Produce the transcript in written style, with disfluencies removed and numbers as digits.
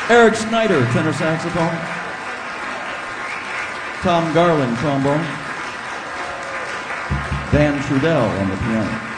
Eric Snyder, tenor saxophone. Tom Garland, trombone. Van Trudell on the piano.